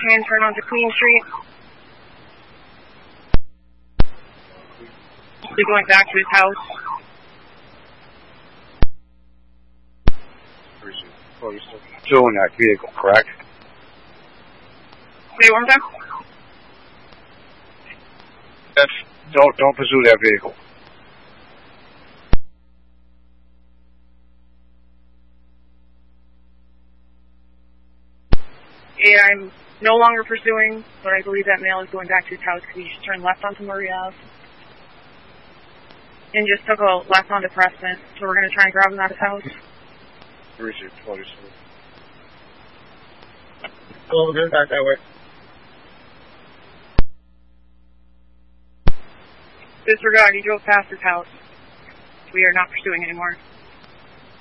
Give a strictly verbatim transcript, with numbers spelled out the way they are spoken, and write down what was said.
left-hand turn onto Queen Street. He's going back to his house. Well, you're still pursuing that vehicle, correct? Say it one more time? That's, don't, don't pursue that vehicle. Yeah, I'm no longer pursuing, but I believe that male is going back to his house because he just turned left onto Murray Ave. And just took a left onto Preston, so we're going to try and grab him out of his house. Richard, twenty-seven. Well, we're going back that way. Disregard, he drove past his house. We are not pursuing anymore.